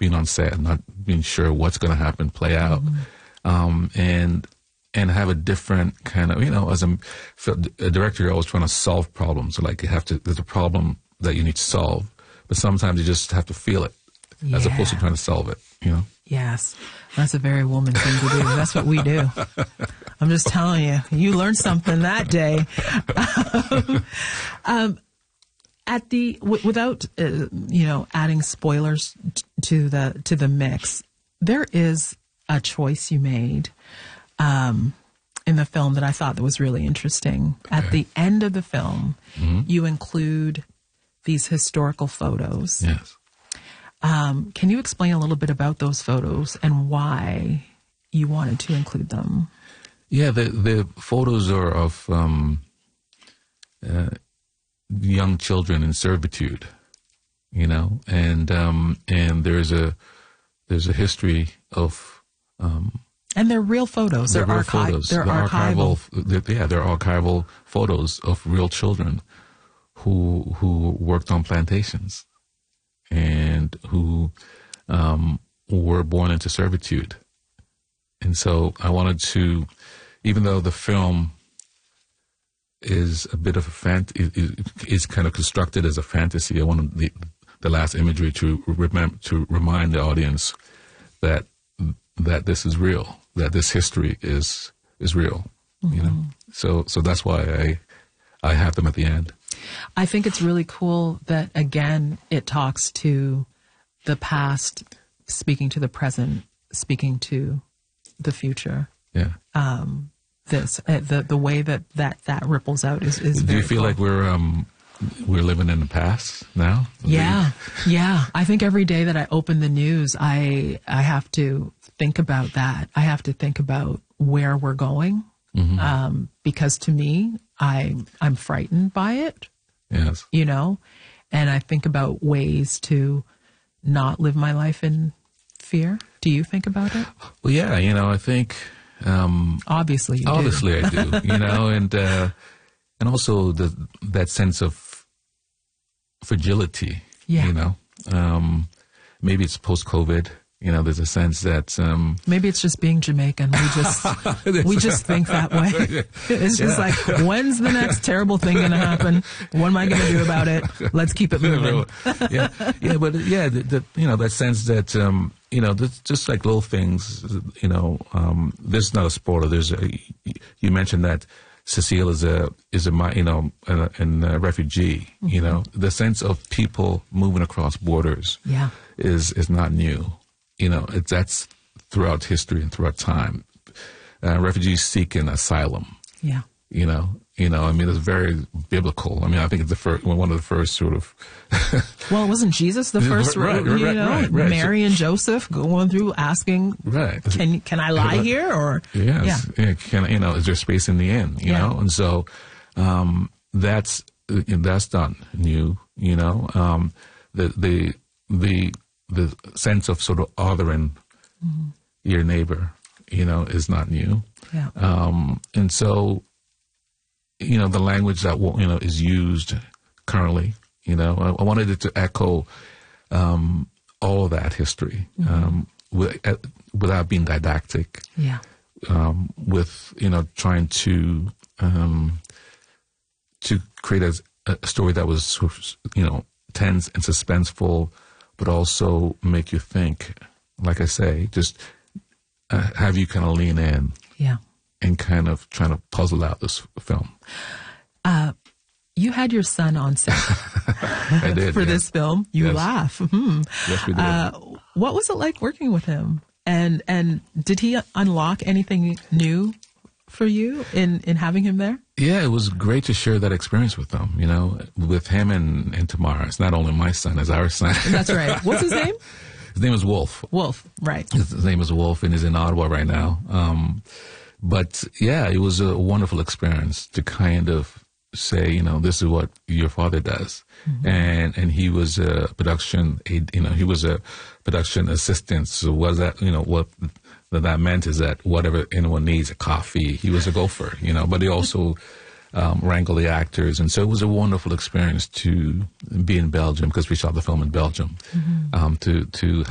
being on set and not being sure what's going to happen, play out, and have a different kind of, as a director, you're always trying to solve problems. Like there's a problem that you need to solve, but sometimes you just have to feel it as opposed to trying to solve it, Yes, that's a very woman thing to do. That's what we do. I'm just telling you, you learned something that day. Without adding spoilers to the mix, there is a choice you made in the film that I thought that was really interesting. Okay. At the end of the film, you include these historical photos. Yes. Can you explain a little bit about those photos and why you wanted to include them? Yeah, the photos are of young children in servitude, and there's a history of and they're real photos. They're archival. They're archival photos of real children who worked on plantations and who were born into servitude. And so I wanted to, even though the film is a bit of is kind of constructed as a fantasy, I wanted the last imagery to remind the audience that this is real, that this history is real, So that's why I have them at the end. I think it's really cool that, again, it talks to the past, speaking to the present, speaking to the future. Yeah. The way that ripples out is very Do you feel cool. like we're living in the past now? Yeah. I think every day that I open the news, I have to think about that. I have to think about where we're going, because to me, I'm frightened by it. Yes. And I think about ways to not live my life in fear. Do you think about it? Well, yeah, I think obviously you obviously do. I do, and also that sense of fragility. Yeah. Maybe it's post-COVID. There's a sense that maybe it's just being Jamaican. We just think that way. It's just like, when's the next terrible thing going to happen? What am I going to do about it? Let's keep it moving. That sense that there's just like little things. This is not a spoiler. You mentioned that Cecile is a refugee. The sense of people moving across borders. Yeah. is not new. That's throughout history and throughout time. Refugees seeking asylum. Yeah. It's very biblical. I think it's one of the first sort of. Well, wasn't Jesus the first? Right. Mary and Joseph going through asking, right? Can I lie here? Or yes, yeah. Is there space in the inn? And so that's not new. The sense of sort of othering your neighbor, is not new. Yeah. And so, the language that, is used currently, I wanted it to echo all of that history without being didactic. Yeah. With, trying to create a story that was sort of, tense and suspenseful, but also make you think, like I say, just have you kind of lean in and kind of trying to puzzle out this film. You had your son on set I did, for this film. You laugh. Yes, we did. What was it like working with him? And did he unlock anything new for you in having him there? Yeah, it was great to share that experience with them, with him and Tamara. It's not only my son, it's our son. That's right. What's his name? His name is Wolf. Wolf, right. His name is Wolf, and he's in Ottawa right now. But yeah, it was a wonderful experience to kind of say, this is what your father does. And he was a production aide, he was a production assistant. So was that, what that meant is that whatever anyone needs, a coffee, he was a gopher, but he also wrangled the actors. And so it was a wonderful experience to be in Belgium, because we shot the film in Belgium, to